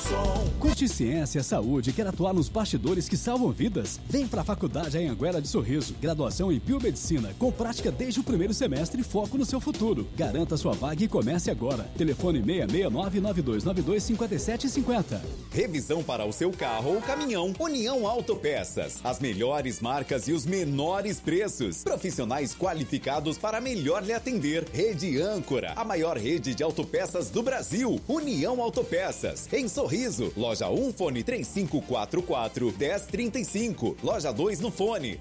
Curte ciência, saúde, quer atuar nos bastidores que salvam vidas? Vem pra Faculdade Anhanguera de Sorriso. Graduação em Biomedicina, com prática desde o primeiro semestre e foco no seu futuro. Garanta sua vaga e comece agora. Telefone 669-9292-5750. Revisão para o seu carro ou caminhão. União Autopeças. As melhores marcas e os menores preços. Profissionais qualificados para melhor lhe atender. Rede Âncora, a maior rede de autopeças do Brasil. União Autopeças. Em Sorriso, loja 1, fone 3544-1035. Loja 2 no fone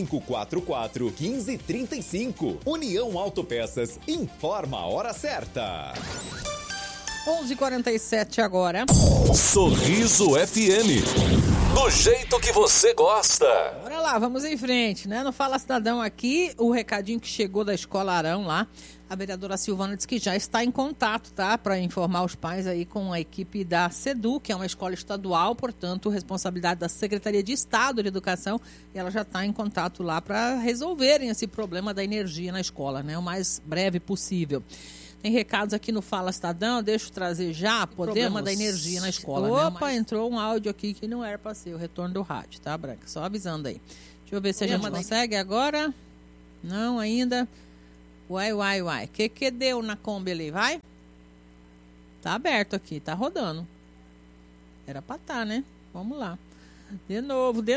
3544-1535. União Autopeças, informa a hora certa. 11h47 agora. Sorriso FM. Do jeito que você gosta. Bora lá, vamos em frente, né? No Fala Cidadão aqui, o recadinho que chegou da Escola Arão lá. A vereadora Silvana disse que já está em contato, tá? Para informar os pais aí com a equipe da SEDU, que é uma escola estadual, portanto, responsabilidade da Secretaria de Estado de Educação. E ela já está em contato lá para resolverem esse problema da energia na escola, né? O mais breve possível. Tem recados aqui no Fala Cidadão, deixa eu trazer já. Problema da energia na escola. Opa, né? Entrou um áudio aqui que não era para ser o retorno do rádio, tá, Branca? Só avisando aí. Deixa eu ver se a gente consegue agora. Não, ainda. Uai. Que deu na Kombi ali, vai? Tá aberto aqui, tá rodando. Era pra tá, né? Vamos lá. De novo. de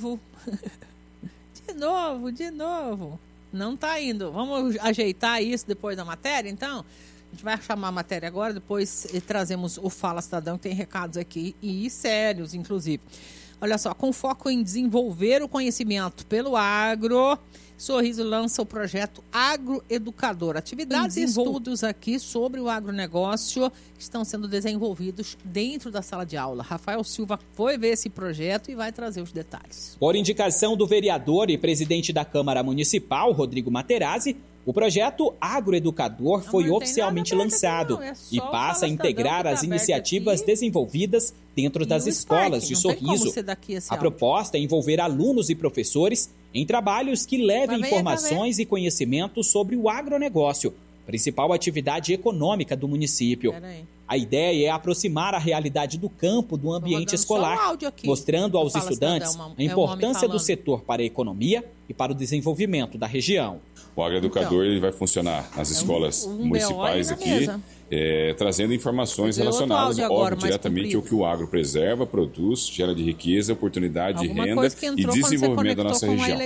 novo. Não tá indo. Vamos ajeitar isso depois da matéria, então? A gente vai chamar a matéria agora, depois trazemos o Fala Cidadão, que tem recados aqui, e sérios, inclusive. Olha só, com foco em desenvolver o conhecimento pelo agro, Sorriso lança o projeto Agroeducador. Atividades e estudos aqui sobre o agronegócio que estão sendo desenvolvidos dentro da sala de aula. Rafael Silva foi ver esse projeto e vai trazer os detalhes. Por indicação do vereador e presidente da Câmara Municipal, Rodrigo Materazzi, o projeto Agroeducador foi oficialmente lançado e passa a integrar as iniciativas desenvolvidas dentro das escolas de Sorriso. A proposta é envolver alunos e professores em trabalhos que levem informações e conhecimentos sobre o agronegócio, principal atividade econômica do município. A ideia é aproximar a realidade do campo do ambiente escolar, mostrando aos estudantes a importância do setor para a economia e para o desenvolvimento da região. O agroeducador ele vai funcionar nas escolas municipais aqui, trazendo informações relacionadas, óbvio, diretamente ao que o agro preserva, produz, gera de riqueza, oportunidade de renda e desenvolvimento da nossa região.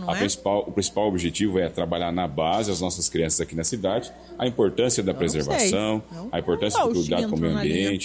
O principal objetivo é trabalhar na base as nossas crianças aqui na cidade, a importância da preservação, a importância do cuidado com o meio ambiente,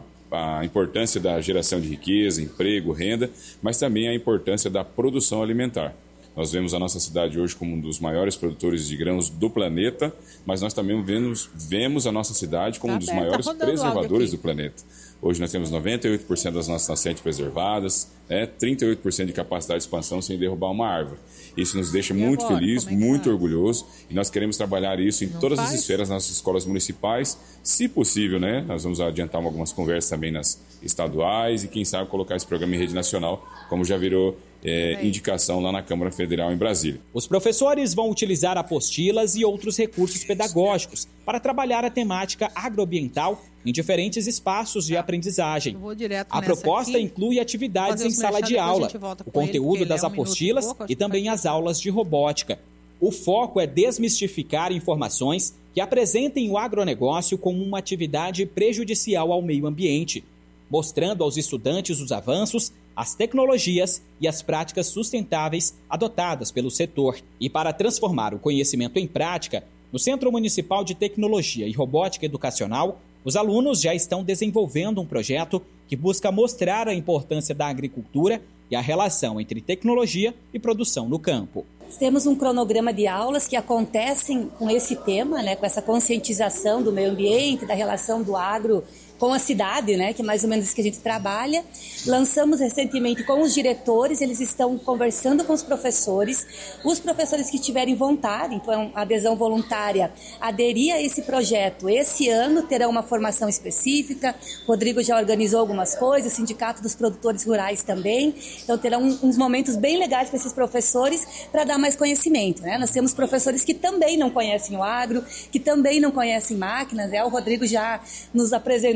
a importância da geração de riqueza, emprego, renda, mas também a importância da produção alimentar. Nós vemos a nossa cidade hoje como um dos maiores produtores de grãos do planeta, mas nós também vemos a nossa cidade como um dos maiores preservadores do planeta. Hoje nós temos 98% das nossas nascentes preservadas, 38% de capacidade de expansão sem derrubar uma árvore. Isso nos deixa muito felizes, muito orgulhosos, e nós queremos trabalhar isso em todas as esferas nas nossas escolas municipais, se possível, né? Nós vamos adiantar algumas conversas também nas estaduais e quem sabe colocar esse programa em rede nacional, como já virou indicação lá na Câmara Federal em Brasília. Os professores vão utilizar apostilas e outros recursos pedagógicos para trabalhar a temática agroambiental em diferentes espaços de aprendizagem. A proposta inclui atividades em sala de aula, o conteúdo das apostilas e também as aulas de robótica. O foco é desmistificar informações que apresentem o agronegócio como uma atividade prejudicial ao meio ambiente, mostrando aos estudantes os avanços, as tecnologias e as práticas sustentáveis adotadas pelo setor. E para transformar o conhecimento em prática, no Centro Municipal de Tecnologia e Robótica Educacional, os alunos já estão desenvolvendo um projeto que busca mostrar a importância da agricultura e a relação entre tecnologia e produção no campo. Temos um cronograma de aulas que acontecem com esse tema, né, com essa conscientização do meio ambiente, da relação do agro com a cidade, né, que é mais ou menos isso que a gente trabalha. Lançamos recentemente com os diretores, eles estão conversando com os professores que tiverem vontade, então adesão voluntária, aderir a esse projeto. Esse ano terão uma formação específica, Rodrigo já organizou algumas coisas, o Sindicato dos Produtores Rurais também, então terão uns momentos bem legais para esses professores para dar mais conhecimento, né? Nós temos professores que também não conhecem o agro, que também não conhecem máquinas, o Rodrigo já nos apresentou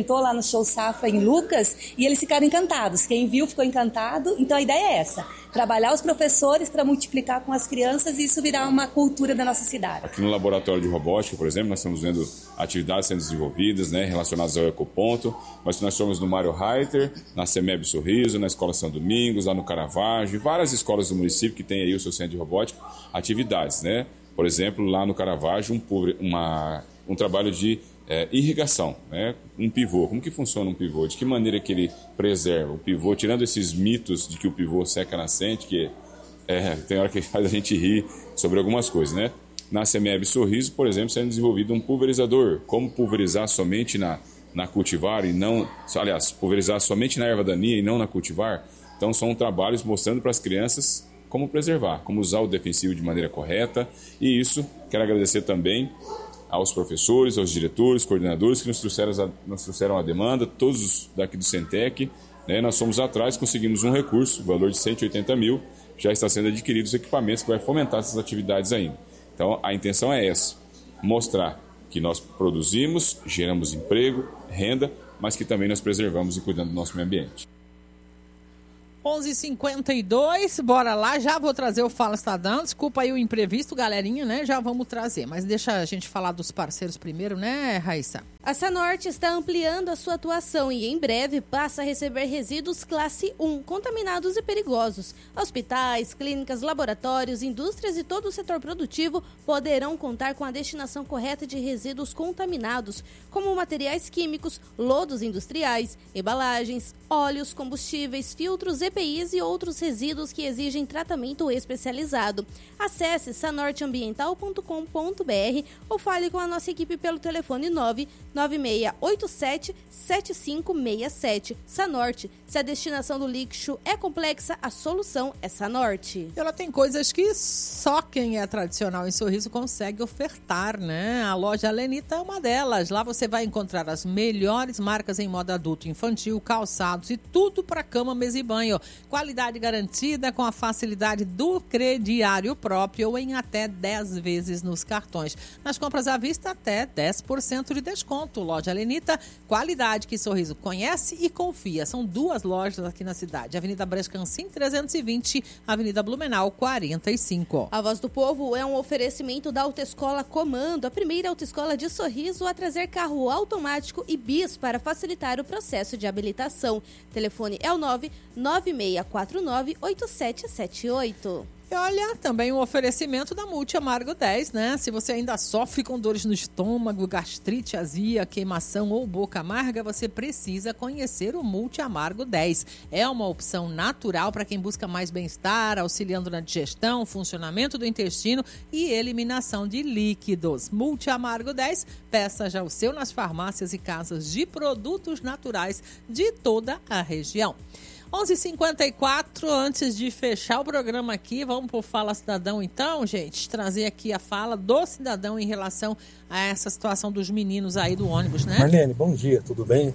apresentou lá no Show Safra em Lucas e eles ficaram encantados. Quem viu ficou encantado. Então a ideia é essa, trabalhar os professores para multiplicar com as crianças e isso virar uma cultura da nossa cidade. Aqui no laboratório de robótica, por exemplo, nós estamos vendo atividades sendo desenvolvidas, né, relacionadas ao Ecoponto, mas nós somos no Mário Reiter, na CEMEB Sorriso, na Escola São Domingos, lá no Caravaggio, várias escolas do município que tem aí o seu centro de robótica, atividades, né? Por exemplo, lá no Caravaggio, um trabalho de irrigação, né? Um pivô. Como que funciona um pivô? De que maneira que ele preserva o pivô, tirando esses mitos de que o pivô seca a nascente, que tem hora que faz a gente rir sobre algumas coisas, né? Na CEMEB Sorriso, por exemplo, sendo desenvolvido um pulverizador. Como pulverizar somente na cultivar e não... Aliás, pulverizar somente na erva daninha e não na cultivar. Então, são trabalhos mostrando para as crianças como preservar, como usar o defensivo de maneira correta. E isso, quero agradecer também aos professores, aos diretores, coordenadores que nos trouxeram a demanda, todos daqui do Centec, né? Nós fomos atrás, conseguimos um recurso, valor de 180 mil, já está sendo adquiridos equipamentos que vai fomentar essas atividades ainda. Então, a intenção é essa, mostrar que nós produzimos, geramos emprego, renda, mas que também nós preservamos e cuidamos do nosso meio ambiente. 11h52, bora lá, já vou trazer o Fala Estadão, desculpa aí o imprevisto, galerinha, né, já vamos trazer, mas deixa a gente falar dos parceiros primeiro, né, Raíssa? A Sanorte está ampliando a sua atuação e em breve passa a receber resíduos classe 1, contaminados e perigosos. Hospitais, clínicas, laboratórios, indústrias e todo o setor produtivo poderão contar com a destinação correta de resíduos contaminados, como materiais químicos, lodos industriais, embalagens, óleos, combustíveis, filtros, EPIs e outros resíduos que exigem tratamento especializado. Acesse sanorteambiental.com.br ou fale com a nossa equipe pelo telefone 99687-7567. Sanorte, se a destinação do lixo é complexa, a solução é Sanorte. Ela tem coisas que só quem é tradicional em Sorriso consegue ofertar, né? A loja Lenita é uma delas. Lá você vai encontrar as melhores marcas em moda adulto, infantil, calçados e tudo para cama, mesa e banho. Qualidade garantida com a facilidade do crediário próprio ou em até 10 vezes nos cartões. Nas compras à vista, até 10% de desconto. Loja Lenita, qualidade que Sorriso conhece e confia. São 2 lojas aqui na cidade. Avenida Brescancim 320, Avenida Blumenau 45. A Voz do Povo é um oferecimento da Autoescola Comando, a primeira autoescola de Sorriso a trazer carro automático e bis para facilitar o processo de habilitação. Telefone é o 99649-8778. E olha, também um oferecimento da Multi Amargo 10, né? Se você ainda sofre com dores no estômago, gastrite, azia, queimação ou boca amarga, você precisa conhecer o Multi Amargo 10. É uma opção natural para quem busca mais bem-estar, auxiliando na digestão, funcionamento do intestino e eliminação de líquidos. Multi Amargo 10, peça já o seu nas farmácias e casas de produtos naturais de toda a região. 11h54, antes de fechar o programa aqui, vamos pro Fala Cidadão então, gente, trazer aqui a fala do cidadão em relação a essa situação dos meninos aí do ônibus, né? Marlene, bom dia, tudo bem?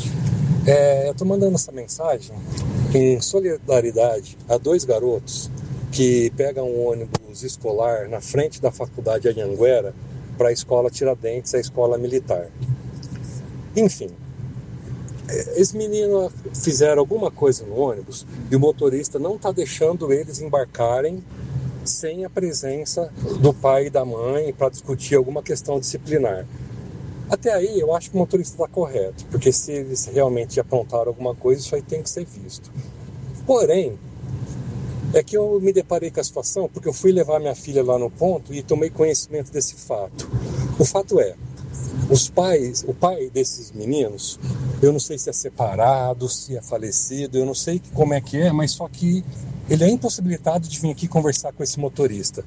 Eu tô mandando essa mensagem em solidariedade a 2 garotos que pegam um ônibus escolar na frente da faculdade Anhanguera para a escola Tiradentes, a escola militar. Enfim, esses meninos fizeram alguma coisa no ônibus e o motorista não está deixando eles embarcarem sem a presença do pai e da mãe para discutir alguma questão disciplinar. Até aí eu acho que o motorista está correto, porque se eles realmente aprontaram alguma coisa, isso aí tem que ser visto. Porém, é que eu me deparei com a situação porque eu fui levar minha filha lá no ponto e tomei conhecimento desse fato. O fato é, o pai desses meninos, eu não sei se é separado, se é falecido, eu não sei como é que é, mas só que ele é impossibilitado de vir aqui conversar com esse motorista.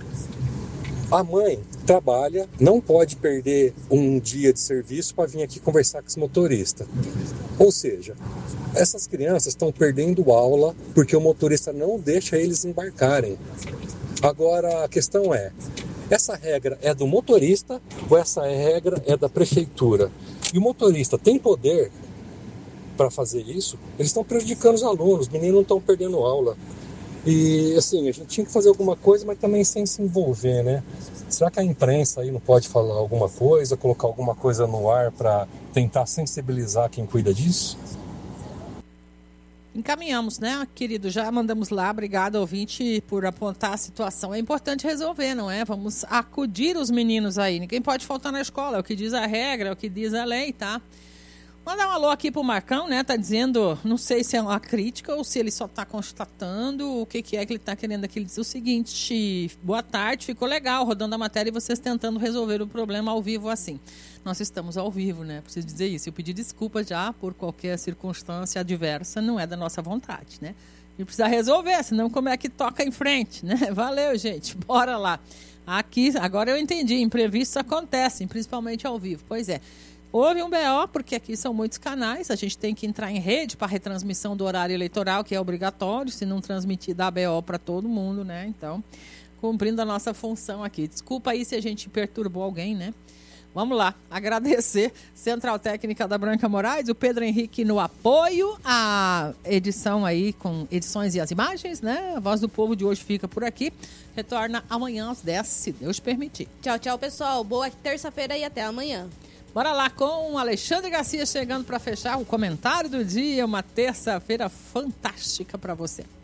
A mãe trabalha, não pode perder um dia de serviço para vir aqui conversar com esse motorista. Ou seja, essas crianças estão perdendo aula porque o motorista não deixa eles embarcarem. Agora a questão é, essa regra é do motorista ou essa regra é da prefeitura? E o motorista tem poder para fazer isso? Eles estão prejudicando os alunos, os meninos não estão perdendo aula. E, assim, a gente tinha que fazer alguma coisa, mas também sem se envolver, né? Será que a imprensa aí não pode falar alguma coisa, colocar alguma coisa no ar para tentar sensibilizar quem cuida disso? Encaminhamos, né, querido? Já mandamos lá. Obrigado, ouvinte, por apontar a situação. É importante resolver, não é? Vamos acudir os meninos aí. Ninguém pode faltar na escola. É o que diz a regra, é o que diz a lei, tá? Mandar um alô aqui pro Marcão, né? Tá dizendo, não sei se é uma crítica ou se ele só tá constatando o que é que ele tá querendo aqui. Ele diz o seguinte: boa tarde, ficou legal rodando a matéria e vocês tentando resolver o problema ao vivo assim. Nós estamos ao vivo, né? Preciso dizer isso. Eu pedi desculpa já por qualquer circunstância adversa, não é da nossa vontade, né? E precisa resolver, senão como é que toca em frente, né? Valeu, gente. Bora lá. Aqui, agora eu entendi, imprevistos acontecem, principalmente ao vivo. Pois é. Houve um BO, porque aqui são muitos canais, a gente tem que entrar em rede para retransmissão do horário eleitoral, que é obrigatório, se não transmitir, dá BO para todo mundo, né? Então, cumprindo a nossa função aqui. Desculpa aí se a gente perturbou alguém, né? Vamos lá, agradecer Central Técnica da Branca Moraes, o Pedro Henrique no apoio, a edição aí com edições e as imagens, né? A Voz do Povo de hoje fica por aqui. Retorna amanhã às 10, se Deus permitir. Tchau, tchau, pessoal. Boa terça-feira e até amanhã. Bora lá com o Alexandre Garcia chegando para fechar o comentário do dia. Uma terça-feira fantástica para você.